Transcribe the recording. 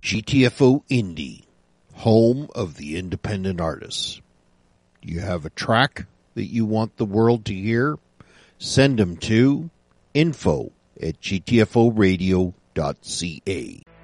GTFO Indie, home of the independent artists. Do you have a track that you want the world to hear? Send them to info@gtforadio.ca.